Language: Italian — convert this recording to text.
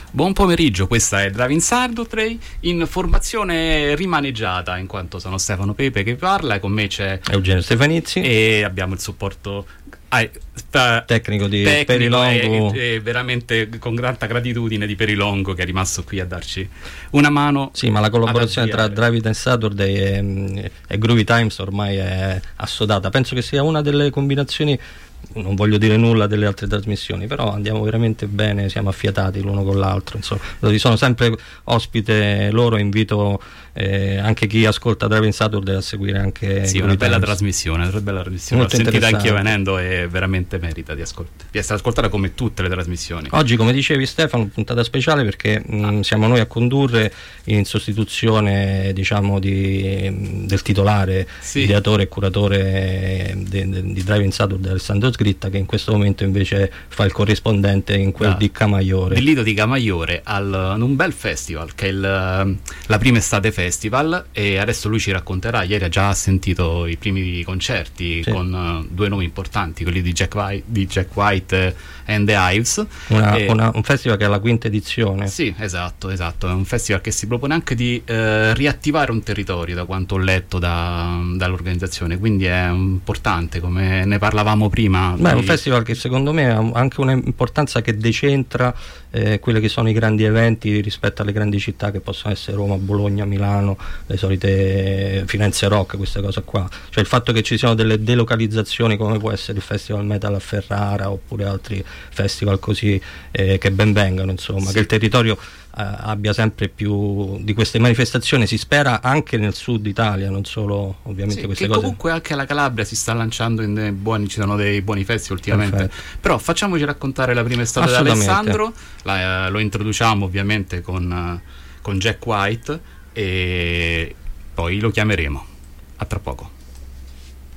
Buon pomeriggio, questa è Driving Saturday in formazione rimaneggiata, in quanto sono Stefano Pepe che parla, con me c'è Eugenio Stefanizzi e abbiamo il supporto tecnico di Perilongo e veramente con grande gratitudine di Perilongo, che è rimasto qui a darci una mano. Sì, ma la collaborazione tra Driving Saturday e Groovy Times ormai è assodata. Penso che sia una delle combinazioni, non voglio dire nulla delle altre trasmissioni, però andiamo veramente bene, siamo affiatati l'uno con l'altro, insomma. Sono sempre ospite loro, invito anche chi ascolta Driving Saturday a seguire anche una bella trasmissione, l'ho sentita anch'io venendo e veramente merita di essere ascoltata come tutte le trasmissioni. Oggi, come dicevi Stefano, puntata speciale perché siamo noi a condurre in sostituzione, diciamo, del titolare, ideatore e curatore di Driving Saturday, Alessandro Sgritta, che in questo momento invece fa il corrispondente in quel di Camaiore, del Lido di Camaiore, in un bel festival che è la prima estate festival, e adesso lui ci racconterà. Ieri ha già sentito i primi concerti con due nomi importanti, quelli di Jack White and the Hives, un festival che è la quinta edizione. Sì, esatto, è un festival che si propone anche di riattivare un territorio, da quanto ho letto dall'organizzazione, quindi è importante, come ne parlavamo prima. È un festival che secondo me ha anche un'importanza che decentra quelli che sono i grandi eventi rispetto alle grandi città che possono essere Roma, Bologna, Milano, le solite Firenze Rock, queste cose qua. Cioè il fatto che ci siano delle delocalizzazioni, come può essere il Festival Metal a Ferrara oppure altri festival così, che ben vengano, insomma, che il territorio abbia sempre più di queste manifestazioni, si spera anche nel sud Italia, non solo ovviamente queste cose. Comunque anche la Calabria si sta lanciando ci sono dei buoni festival ultimamente. Perfetto. Però facciamoci raccontare la prima estate da Alessandro, lo introduciamo ovviamente con Jack White e poi lo chiameremo. A tra poco.